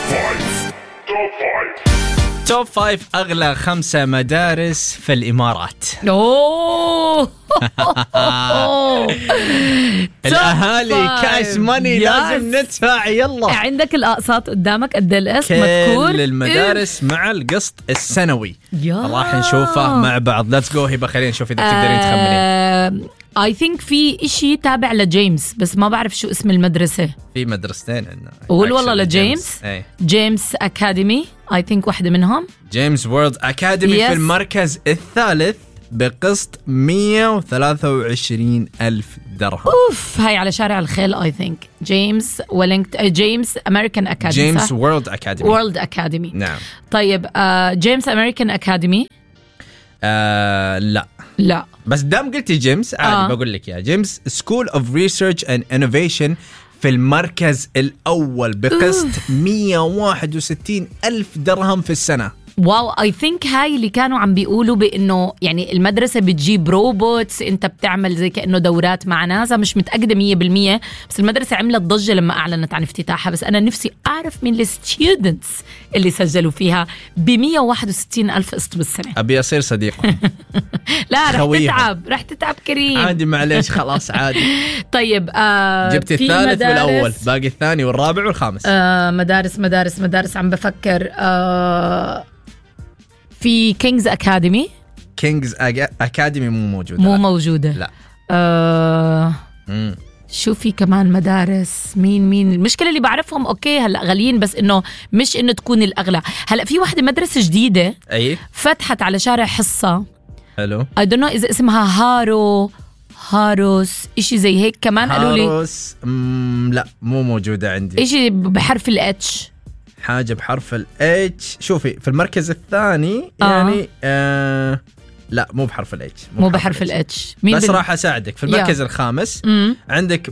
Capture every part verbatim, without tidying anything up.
توب فايف أغلى خمسة مدارس في الإمارات. أوه الأهالي كاش ماني لازم ندفع. يلا عندك الأقساط قدامك قد القسط مذكور كل المدارس مع القسط السنوي راح نشوفه مع بعض. Let's go هبة خلينا نشوف إذا تقدرين تخمنين. I think في إشي تابع لجيمس بس ما بعرف شو اسم المدرسة. في مدرستين عندنا. قول والله لجيمس. جيمس أكاديمي I think واحدة منهم. جيمس وورلد أكاديمي yes. في المركز الثالث بقسط مية وثلاثة وعشرين ألف درهم. أوف هاي على شارع الخيل I think. جيمس ولينكت جيمس أمريكان أكاديمي. جيمس وورلد أكاديمي. وورلد أكاديمي. نعم. طيب uh, جيمس أمريكان أكاديمي. آه لا لا بس دام قلتي جيمس عادي آه. بقول لك يا جيمس سكول اوف ريسيرش اند انوفيشن في المركز الأول بقسط مية وواحد وستين ألف درهم في السنة. واو اي ثينك هاي اللي كانوا عم بيقولوا بانه يعني المدرسه بتجيب روبوتس انت بتعمل زي كانه دورات مع ناسا. مش متاكده مية بالمية بس المدرسه عملت ضجه لما اعلنت عن افتتاحها. بس انا نفسي اعرف مين الستودنتس اللي سجلوا فيها ب مية وواحد وستين ألف قسط بالسنه. ابي اصير صديقهم. لا رح تتعب رح تتعب كريم. عادي معليش خلاص عادي. طيب آه جبت الثالث والاول باقي الثاني والرابع والخامس. آه مدارس مدارس مدارس عم بفكر. آه في كينجز أكاديمي. كينجز أكاديمي مو موجودة. مو موجودة. لا. آه شو في كمان مدارس مين مين المشكلة اللي بعرفهم أوكي هلأ غاليين بس إنه مش إنه تكون الأغلى. هلأ في واحدة مدرسة جديدة أي فتحت على شارع حصة. حلو. I don't know إذا اسمها هارو هاروس إشي زي هيك كمان قالوا لي. هاروس لا مو موجودة عندي. إشي بحرف الاتش. حاجة بحرف الاتش. شوفي في المركز الثاني يعني آه. آه لا مو بحرف الاتش. مو بحرف الاتش. بس بال... راح أساعدك في المركز يا. الخامس مم. عندك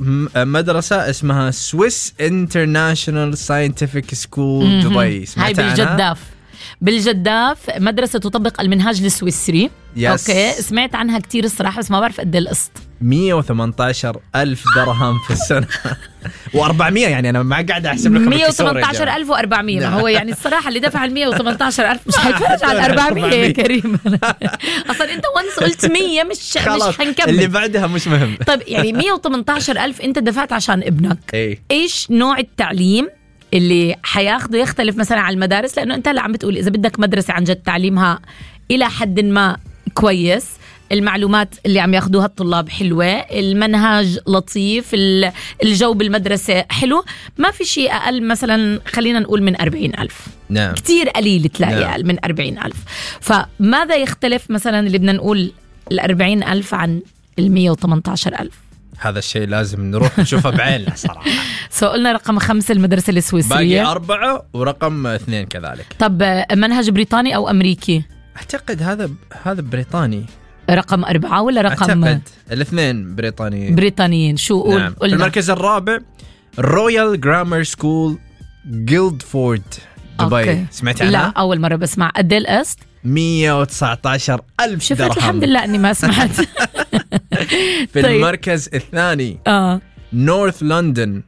مدرسة اسمها سويس انترناشنال ساينتفك سكول دبي. هاي بالجداف. بالجداف مدرسة تطبق المنهاج السويسري. يس. أوكي سمعت عنها كتير الصراحة بس ما بعرف قد القسط. مية وثمانية عشر ألف درهم في السنة. وأربعمية يعني أنا ما قاعد أحسب لكم مية وثمانية عشر ألف وأربعمية. ما هو يعني الصراحة اللي دفع المية وثمانية عشر ألف مش حيتفرج على الأربعمية يا كريم. أصلا أنت وانس قلت مية مش مش حنكمل اللي بعدها مش مهم. طيب يعني مية وثمانية عشر ألف أنت دفعت عشان ابنك. إيه؟ إيش نوع التعليم اللي حياخده يختلف مثلا على المدارس؟ لأنه أنت اللي عم بتقول إذا بدك مدرسة عن جد تعليمها إلى حد ما كويس المعلومات اللي عم ياخدوها الطلاب حلوة المنهج لطيف الجو بالمدرسة حلو ما في شيء أقل مثلا خلينا نقول من أربعين ألف. نعم. كتير قليل تلاقي نعم. أقل من أربعين ألف. فماذا يختلف مثلا اللي بدنا نقول الأربعين ألف عن المية وثمانية عشر ألف؟ هذا الشيء لازم نروح نشوفه بعيننا صراحة. سو قلنا رقم خمسة المدرسة السويسرية. باقي أربعة ورقم اثنين كذلك. طب منهج بريطاني أو أمريكي؟ أعتقد هذا هذا بريطاني. رقم أربعة ولا رقم؟ أعتقد الاثنين بريطانيين. بريطانيين. شو قول؟ نعم. في المركز الرابع رويال جرامر سكول جيلدفورد دبي. سمعت عنها؟ لا أول مرة بسمع. قد إيه القسط؟ مية وتسعة عشر ألف شفت درهم. الحمد لله أني ما سمعت. في طيب. المركز الثاني آه. نورث لندن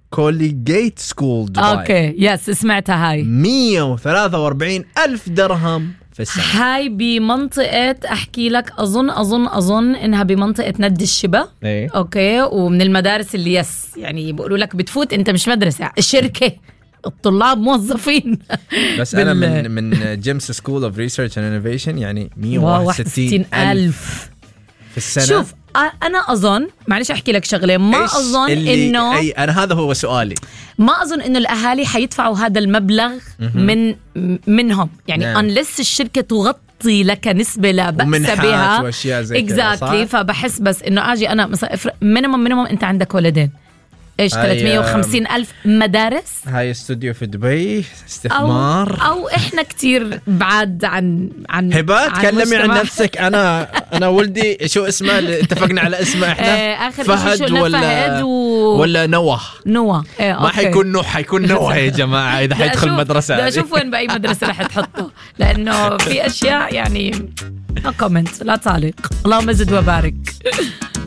كوليجيت سكول دبي. أوكي يس سمعتها هاي. مية وثلاثة وأربعين ألف درهم في السنة. هاي بمنطقة أحكي لك أظن أظن أظن إنها بمنطقة ند الشبا. ايه. أوكي ومن المدارس اللي يس يعني بيقولوا لك بتفوت أنت مش مدرسة الشركة الطلاب موظفين. بس أنا من من جيمس سكول اوف ريسيرش اند انوفيشن يعني مية وواحد وستين ألف في السنة. شوف أنا أظن معلش أحكي لك شغلة ما أظن إنه أي أنا هذا هو سؤالي ما أظن إنه الأهالي حيدفعوا هذا المبلغ من منهم يعني نعم. unless الشركة تغطي لك نسبة لا بأس بها وأشياء زي exactly. فبحس بس إنه أجي أنا مثلا مينيمم مينيمم أنت عندك ولدين إيش ثلاثمية وخمسين ألف مدارس. هاي استوديو في دبي استثمار أو, أو إحنا كتير بعاد عن عن هبة. تكلمي عن نفسك. أنا أنا ولدي شو اسمه اللي اتفقنا على اسمه إحنا آه آخر فهد ولا فهد و... ولا نوح نوح آه ما حيكون نوح حيكون نوح يا جماعة إذا حيدخل مدرسة. لا أشوف وين بأي مدرسة رح تحطه لأنه في أشياء يعني no comment لا تعليق. اللهم زد وبارك.